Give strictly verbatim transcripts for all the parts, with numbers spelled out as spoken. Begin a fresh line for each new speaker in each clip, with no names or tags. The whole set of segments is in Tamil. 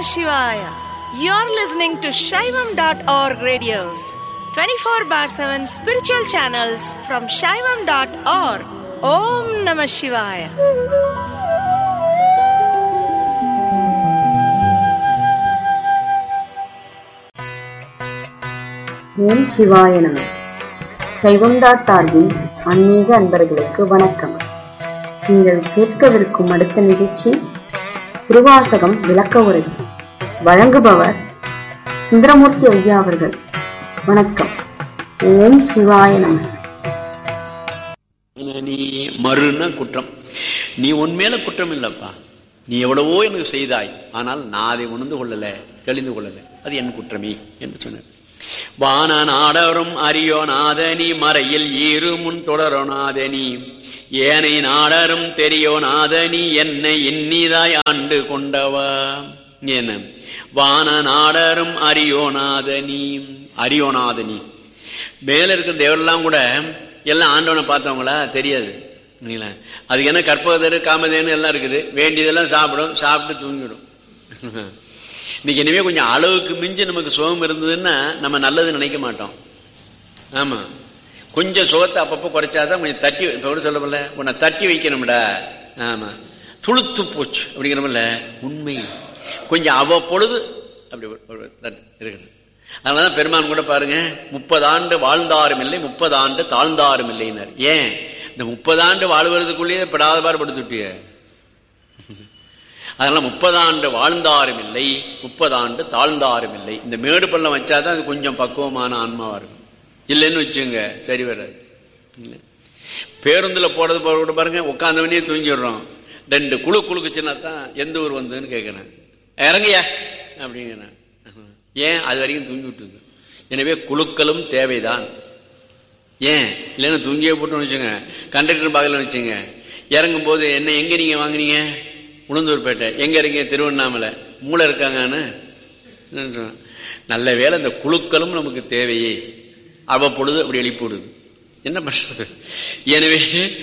Shivaya. You're listening to Shaivam dot org radios, twenty-four bar seven spiritual channels from Shaivam dot org. Om Namah Shivaya.
ஓம் சிவாய நம. சைவம் டாட் ஆர்கின் ஆன்மீக அன்பர்களுக்கு வணக்கம். நீங்கள் கேட்கவிருக்கும் அடுத்த நிகழ்ச்சி திருவாசகம் விளக்க உரை. வழங்குபவர் சுந்தரமூர்த்தி ஐயா அவர்கள். வணக்கம். ஓம் சிவாய நம.
நீ மறுனா குற்றம், நீ உன் மேல குற்றம் இல்லப்பா, நீ எவ்வளவோ எனக்கு செய்தாய், ஆனால் நான் அதை உணர்ந்து கொள்ளல, தெளிந்து கொள்ளல, அது என் குற்றமே என்று சொன்னார். வான நாடரும் அரியோ நாதனி மறையில் ஈரு முன் தொடரோ நாதனி ஏனை நாடரும் தெரியோ நாதனி என்னை இன்னிதாய் ஆண்டு கொண்டவா. என்ன வான நாடரும் அரியோ நாதனி, அரியோ நாதனி மேல இருக்கிற தேவரெல்லாம் கூட எல்லாம் ஆண்டவனை பார்த்தவங்களா தெரியாது. அதுக்கு என்ன கற்பகதரு காமதேனு எல்லாம் இருக்குது, வேண்டியதெல்லாம் சாப்பிடும், சாப்பிட்டு தூங்கிடும். இன்னைக்கு இனிமே கொஞ்சம் அளவுக்கு மிஞ்சி நமக்கு சுகம் இருந்ததுன்னா நம்ம நல்லது நினைக்க மாட்டோம். ஆமா, கொஞ்சம் சுகத்தை அப்பப்போ குறைச்சாதான் கொஞ்சம் தட்டி, இப்ப சொல்லல உன்னை தட்டி வைக்கணும்டா. ஆமா, துளுத்து போச்சு அப்படிங்கிறோம்ல, உண்மை கொஞ்சம் அவ்வப்பொழுது அப்படி இருக்குது. அதனாலதான் பெருமான் கூட பாருங்க, முப்பது ஆண்டு வாழ்ந்தாரும் இல்லை, முப்பது ஆண்டு தாழ்ந்தாரும் இல்லைன்னார். ஏன் இந்த முப்பது ஆண்டு வாழ்வதற்குள்ளேயே படாத பாடுபடுத்திட்டிய. அதனால முப்பது ஆண்டு வாழ்ந்தாரும் இல்லை, முப்பது ஆண்டு தாழ்ந்தாரும் இல்லை. இந்த மேடு பள்ளம் வச்சாதான் அது கொஞ்சம் பக்குவமான ஆன்மாவா இருக்கும். இல்லைன்னு வச்சுங்க சரி வராது. பேருந்துல போறது போட பாருங்க, உட்காந்தவனே தூங்கிடுறோம். ரெண்டு குழு குழுக்குச்சுன்னா தான் எந்த ஊர் வந்ததுன்னு கேட்கிறேன், இறங்கியா அப்படிங்கிறேன். ஏன் அது வரைக்கும் தூங்கி விட்டுது. எனவே குழுக்களும் தேவைதான். ஏன் இல்லைன்னா தூங்கியே போட்டோம்னு வச்சுங்க, கண்டக்டர் பாகல வச்சுங்க, இறங்கும் போது என்ன எங்க நீங்க வாங்கினீங்க, உளுந்தூர்பேட்டை, எங்க இருக்கீங்க, திருவண்ணாமலை, மூளை இருக்காங்கன்னு. நல்ல வேலை இந்த குழுக்களும் நமக்கு தேவையே, அவ்வப்பொழுது அப்படி எழுப்பி விடுது. என்ன பண்றது? எனவே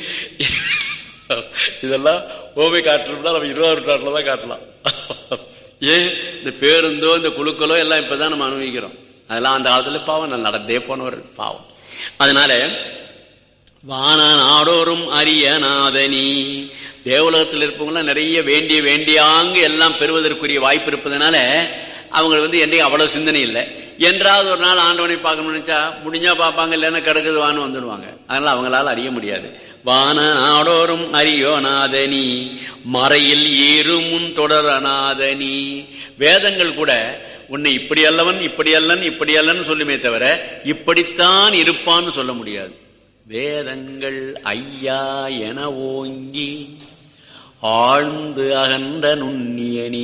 இதெல்லாம் ஓமை காட்டணும்னா நம்ம இருபது காட்டில தான் காட்டலாம். ஏன் இந்த பேருந்தோ இந்த குழுக்களோ எல்லாம் இப்பதான் நம்ம அனுபவிக்கிறோம். அதெல்லாம் அந்த காலத்துல பாவம் நான் நடந்தே போனவர் பாவம். அதனால வான நாடோறும் அரிய நாதனி, தேவலோகத்தில் இருப்பவங்களாம் நிறைய வேண்டிய வேண்டியாங்க எல்லாம் பெறுவதற்குரிய வாய்ப்பு இருப்பதனால அவங்க வந்து என்னைக்கு அவ்வளவு சிந்தனை இல்லை. என்றாவது ஒரு நாள் ஆண்டவனை பார்க்கணும்னு நினைச்சா முடிஞ்சா பார்ப்பாங்க, இல்லைன்னா கிடக்குது வான்னு வந்துடுவாங்க. அதனால அவங்களால அறிய முடியாது. வான நாடோறும் அரியோ நாதனி மறையில் ஏறு முன் தொடர நாதனி. வேதங்கள் கூட உன்னை இப்படி அல்லவன் இப்படி அல்லன் இப்படி அல்லன்னு சொல்லுமே தவிர இப்படித்தான் இருப்பான்னு சொல்ல முடியாது. வேதங்கள் ஐயா என ஓங்கி ஆழ்ந்து அகன்ற நுண்ணியனி.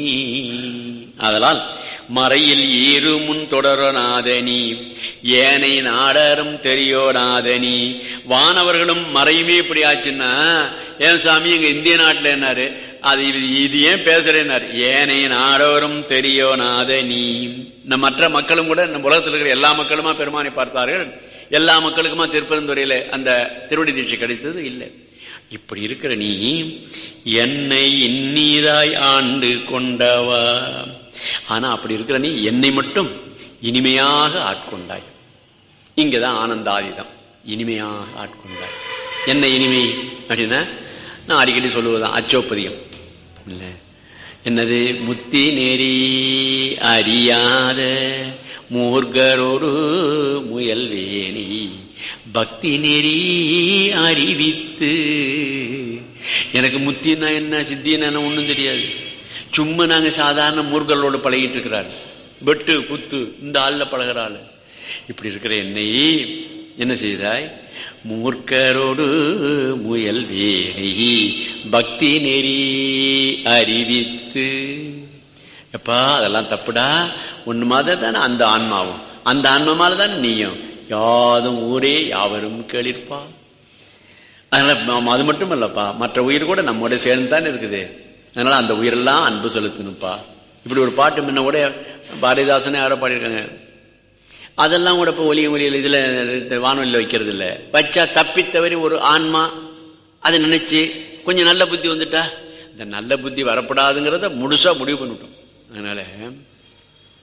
அதனால் மறையில் ஏறு முன் தொடர நாதனி ஏனை நாடரும் தெரியோ நாதனி. வானவர்களும் மறையுமே இப்படி ஆச்சுன்னா, ஏன் சாமி எங்க இந்திய நாட்டுல என்னாரு, அது இது ஏன் பேசுறேன்னாரு, ஏனை நாடோரும் தெரியோ நாதனி. நம் மற்ற மக்களும் கூட நம்ம உலகத்தில் இருக்கிற எல்லா மக்களுமா பெருமானை பார்த்தார்கள், எல்லா மக்களுக்குமா திருப்பெருந்துறையில அந்த திருவடி தீட்சை கிடைத்தது இல்லை. இப்படி இருக்கிற நீ என்னை இன்னீராய் ஆண்டு கொண்டவா. ஆனா அப்படி இருக்கிற நீ என்னை மட்டும் இனிமையாக ஆட்கொண்டாய். இங்கதான் ஆனந்தாதிதம், இனிமையாக ஆட்கொண்டாய். என்ன இனிமை அப்படின்னா, நான் அடிக்கடி சொல்லுவதுதான் அச்சோப்பதியம் இல்ல, என்னது, முத்தி நெறி அறியாத மூர்கரோடு முயல்வேணி பக்தி நெறி அறிவித்து. எனக்கு முத்தின்னா என்ன, சித்தின்னா என்ன ஒண்ணும் தெரியாது. சும்மா நாங்க சாதாரண மூர்களோடு பழகிட்டு இருக்கிறாள், வெட்டு குத்து இந்த ஆள்ல பழகிறாள். இப்படி இருக்கிற என்னை என்ன செய்தாய், மூர்க்கரோடு முயல் வேணி பக்தி நெறி அறிவித்து. எப்பா அதெல்லாம் தப்புடா, ஒண்ணு மாதிரி தானே அந்த ஆன்மாவும், அந்த ஆன்மா மாதிரி தானே நீயும், யாதும் ஊரே யாவரும் கேளிர்ப்பா. அதனால அது மட்டும் இல்லப்பா, மற்ற உயிர் கூட நம்மோட சேர்ந்துதான் இருக்குது. அதனால அந்த உயிரெல்லாம் அன்பு செலுத்தணும்ப்பா. இப்படி ஒரு பாட்டு முன்ன கூட பாரதிதாசனே யாரோ பாடியிருக்காங்க. அதெல்லாம் கூட இப்ப ஒலிய ஒலியில் இதுல வானொலியில வைக்கிறது இல்லை. வச்சா தப்பித்தவரை ஒரு ஆன்மா அதை நினைச்சு கொஞ்சம் நல்ல புத்தி வந்துட்டா, இந்த நல்ல புத்தி வரப்படாதுங்கிறத முழுசா முடிவு பண்ணிவிட்டோம். அதனால